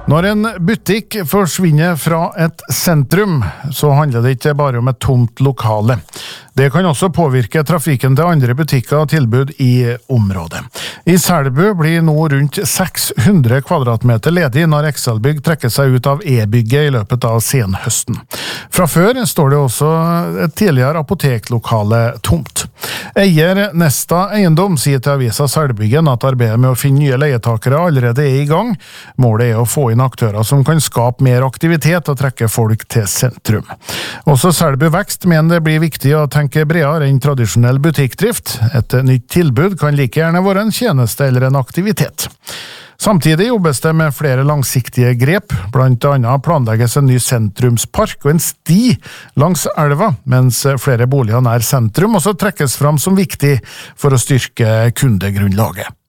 Når en butikk forsvinner fra et sentrum, så handler det ikke bare om et tomt lokale. Det kan også påvirke trafikken til andre butikker og tilbud i området. I Selbu blir nå rundt 600 kvadratmeter ledig når Excel-bygg trekker seg ut av E-bygget i løpet av senhøsten. Fra før står det også et tidligere apoteklokale tomt. Eier Nesta Eiendom sier til avisa Selbyggen at arbeidet med å finne nye leietakere allerede er i gang. Målet er å få inn aktører som kan skape mer aktivitet og trekke folk til sentrum. Også Selbu Vekst mener det blir viktig å tenke bredere enn tradisjonell butikkdrift. Et nytt tilbud kan like gjerne være en tjeneste eller en aktivitet. Samtidig jobbes det med flere langsiktige grep, blant annet planlegges en ny sentrumspark og en sti langs elva, mens flere boliger nær sentrum også trekkes fram som viktig for å styrke kundegrunnlaget.